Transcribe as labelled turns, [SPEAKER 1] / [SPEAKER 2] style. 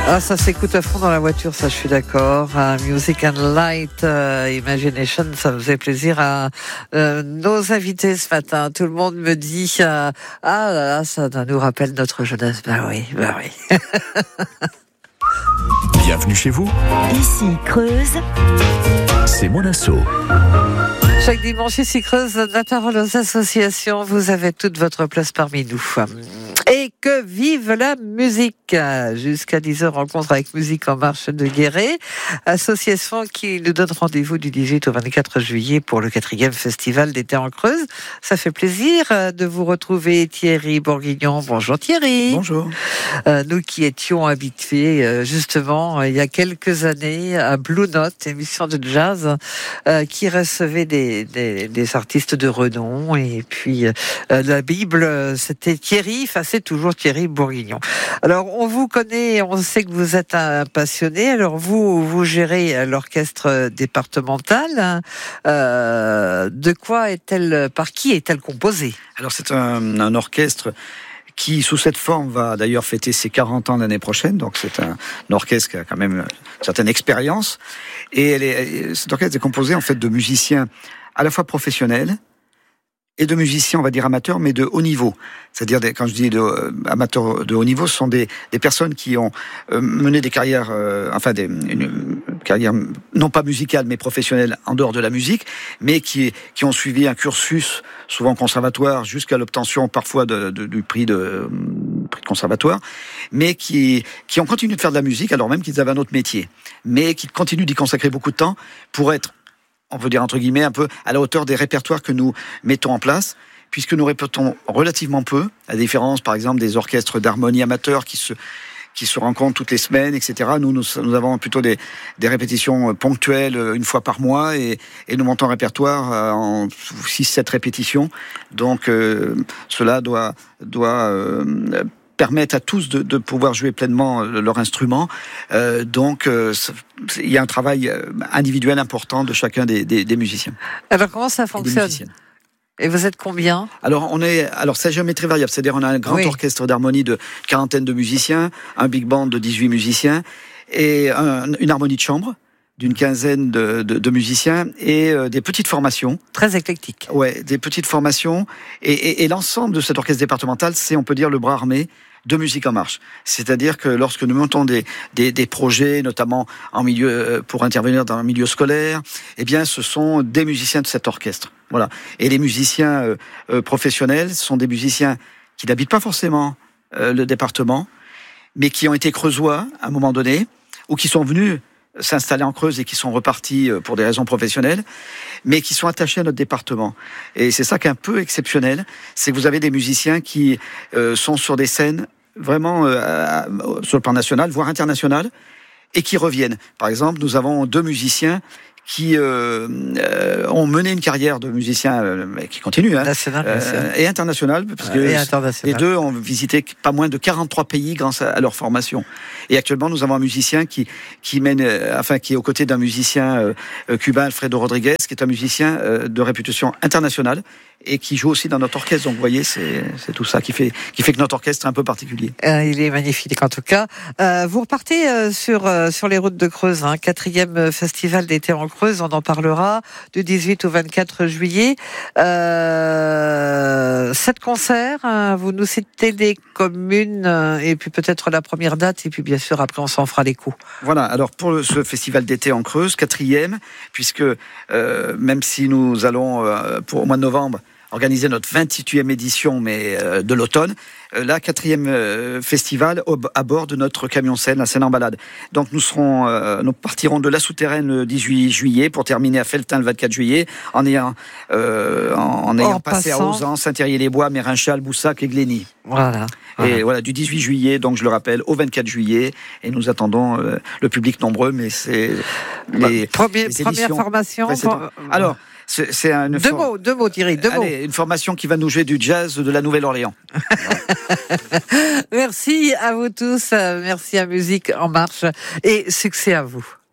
[SPEAKER 1] Ah, ça s'écoute à fond dans la voiture, ça je suis d'accord. Music and Light, Imagination, ça me fait plaisir à nos invités ce matin. Tout le monde me dit ah là là, ça nous rappelle notre jeunesse. Bah oui.
[SPEAKER 2] Bienvenue chez vous.
[SPEAKER 3] Ici Creuse.
[SPEAKER 2] C'est mon assaut.
[SPEAKER 1] Chaque dimanche ici Creuse, la parole aux associations. Vous avez toute votre place parmi nous. Et que vive la musique! Jusqu'à 10h, rencontre avec Musique en Marche de Guéret, association qui nous donne rendez-vous du 18 au 24 juillet pour le 4e festival d'été en Creuse. Ça fait plaisir de vous retrouver, Thierry Bourguignon. Bonjour Thierry.
[SPEAKER 4] Bonjour.
[SPEAKER 1] Nous qui étions habitués justement il y a quelques années à Blue Note, émission de jazz qui recevait des artistes de renom. Et puis la Bible, c'était Thierry, enfin c'est toujours Thierry Bourguignon. Alors on vous connaît, on sait que vous êtes un passionné. Alors vous gérez l'orchestre départemental. Par qui est-elle composée?
[SPEAKER 4] Alors c'est un orchestre qui, sous cette forme, va d'ailleurs fêter ses 40 ans l'année prochaine. Donc c'est un orchestre qui a quand même une certaine expérience. Et cet orchestre est composé en fait de musiciens à la fois professionnels et de musiciens, on va dire amateurs, mais de haut niveau. C'est-à-dire, quand je dis amateurs de haut niveau, ce sont des personnes qui ont mené des carrières, une carrière non pas musicale, mais professionnelle en dehors de la musique, mais qui ont suivi un cursus, souvent conservatoire, jusqu'à l'obtention parfois du prix de conservatoire, mais qui ont continué de faire de la musique, alors même qu'ils avaient un autre métier, mais qui continuent d'y consacrer beaucoup de temps pour être, on peut dire entre guillemets, un peu à la hauteur des répertoires que nous mettons en place, puisque nous répétons relativement peu, à la différence par exemple des orchestres d'harmonie amateurs qui se rencontrent toutes les semaines, etc. Nous avons plutôt des répétitions ponctuelles une fois par mois et nous montons un répertoire en 6-7 répétitions. Donc cela doit permettre à tous de pouvoir jouer pleinement leur instrument. Donc, il y a un travail individuel important de chacun des musiciens.
[SPEAKER 1] Alors, comment ça fonctionne? Et vous êtes combien? Alors
[SPEAKER 4] c'est à géométrie variable. C'est-à-dire, on a un grand orchestre d'harmonie de quarantaine de musiciens, un big band de 18 musiciens et une harmonie de chambre d'une quinzaine de musiciens et des petites formations.
[SPEAKER 1] Très éclectique.
[SPEAKER 4] Ouais, des petites formations. Et l'ensemble de cet orchestre départemental, c'est, on peut dire, le bras armé de Musique en Marche. C'est-à-dire que lorsque nous montons des projets, notamment pour intervenir dans un milieu scolaire, eh bien, ce sont des musiciens de cet orchestre. Voilà. Et les musiciens professionnels sont des musiciens qui n'habitent pas forcément le département, mais qui ont été creusois à un moment donné, ou qui sont venus s'installer en Creuse et qui sont repartis pour des raisons professionnelles, mais qui sont attachés à notre département. Et c'est ça qui est un peu exceptionnel, c'est que vous avez des musiciens qui sont sur des scènes vraiment sur le plan national, voire international, et qui reviennent. Par exemple, nous avons 2 musiciens qui ont mené une carrière de musiciens qui continue, et international, parce que les 2 ont visité pas moins de 43 pays grâce à leur formation. Et actuellement, nous avons un musicien qui est aux côtés d'un musicien cubain, Alfredo Rodriguez, qui est un musicien de réputation internationale et qui joue aussi dans notre orchestre. Donc, vous voyez, c'est tout ça qui fait que notre orchestre est un peu particulier.
[SPEAKER 1] Il est magnifique, en tout cas. Vous repartez sur les routes de Creuse, 4e festival d'été en Creuse. On en parlera du 18 au 24 juillet. 7 concerts. Vous nous citez des communes et puis peut-être la première date. Et puis, bien sûr, après, on s'en fera les coups.
[SPEAKER 4] Voilà. Alors, pour ce festival d'été en Creuse, 4e, puisque même si nous allons, au mois de novembre, organiser notre 28e édition, mais de l'automne, la 4e festival à bord de notre camion-scène, la Scène en balade. Donc nous partirons de la souterraine le 18 juillet pour terminer à Felletin le 24 juillet, en ayant passé à Ozan, Saint-Thierry-les-Bois, Mérinchal, Boussac et Glény.
[SPEAKER 1] Voilà.
[SPEAKER 4] Et voilà, du 18 juillet, donc je le rappelle, au 24 juillet, et nous attendons le public nombreux, mais c'est les
[SPEAKER 1] première formation.
[SPEAKER 4] Alors, c'est
[SPEAKER 1] deux mots, Thierry, deux mots.
[SPEAKER 4] Une formation qui va nous jouer du jazz de la Nouvelle-Orléans.
[SPEAKER 1] Merci à vous tous, merci à Musique en Marche et succès à vous.